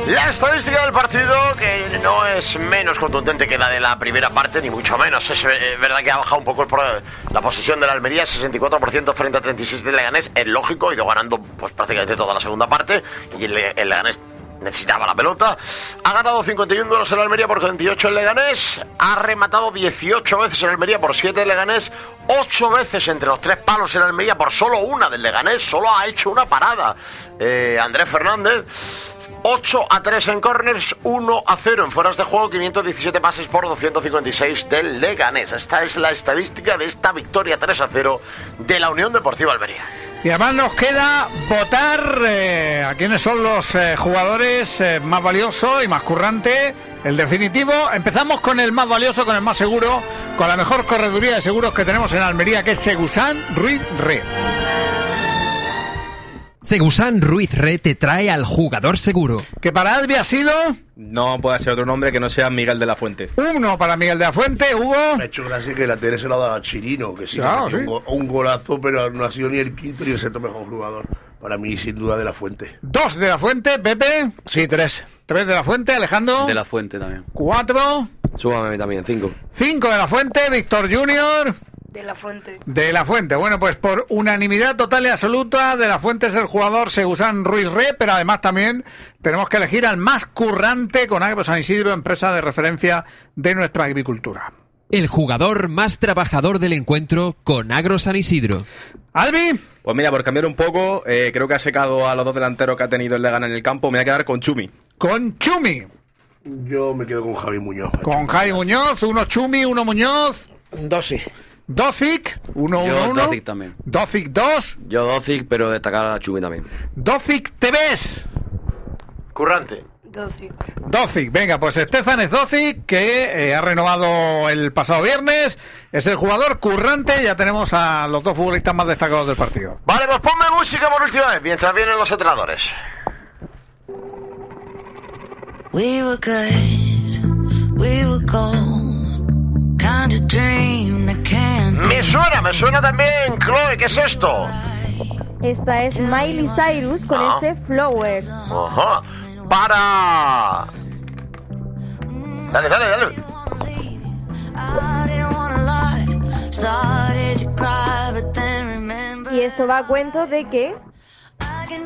La estadística del partido, que no es menos contundente que la de la primera parte, ni mucho menos. Es verdad que ha bajado un poco la posesión de la Almería, 64% frente a 36% del Leganés. Es lógico, ha ido ganando pues prácticamente toda la segunda parte y el Leganés necesitaba la pelota. Ha ganado 51 duelos en la Almería por 28 el Leganés. Ha rematado 18 veces en la Almería por 7 el Leganés. 8 veces entre los 3 palos en la Almería por solo una del Leganés. Solo ha hecho una parada Andrés Fernández. 8-3 en corners, 1-0 en fueras de juego, 517 pases por 256 del Leganés. Esta es la estadística de esta victoria 3-0 de la Unión Deportiva Almería. Y además nos queda votar a quiénes son los jugadores más valiosos y más currante. El definitivo, empezamos con el más valioso, con el más seguro, con la mejor correduría de seguros que tenemos en Almería, que es Segusan Ruiz Re. Segusan Ruiz Re te trae al jugador seguro. Que para Albi ha sido... No puede ser otro nombre que no sea Miguel de la Fuente. 1 para Miguel de la Fuente, Hugo. Me ha hecho gracia que la tele se lo ha dado a Chirino, que sí, claro, que un golazo, pero no ha sido ni el quinto ni el sexto mejor jugador. Para mí, sin duda, de la Fuente. 2 de la Fuente, Pepe. Sí, 3. 3 de la Fuente, Alejandro. De la Fuente también. 4. Súbame a mí también, 5. 5 de la Fuente, Víctor Junior. De la Fuente. De la Fuente. Bueno, pues por unanimidad total y absoluta, de la Fuente es el jugador Segusan Ruiz Re, pero además también tenemos que elegir al más currante con Agro San Isidro, empresa de referencia de nuestra agricultura. El jugador más trabajador del encuentro con Agro San Isidro. ¿Albi? Pues mira, por cambiar un poco, creo que ha secado a los dos delanteros que ha tenido el Leganés en el campo. Me voy a quedar con Chumi. Con Chumi. Yo me quedo con Javi Muñoz. Con Javi Muñoz, 1 Chumi, 1 Muñoz. Dosic. Dosic, 1-1-1. Yo Dosic también. Dosic 2. Yo Dosic, pero destacar a Chumi también. Dosic te ves. Currante. Dosic, venga, pues Stefan Dosic, que ha renovado el pasado viernes, es el jugador currante. Ya tenemos a los dos futbolistas más destacados del partido. Vale, pues ponme música por última vez mientras vienen los entrenadores. We were good, we were gold, kind of dream that can't. Me suena también, Chloe, ¿qué es esto? Esta es Miley Cyrus con este Flowers. Ajá. Para... Dale. Y esto va a cuento de que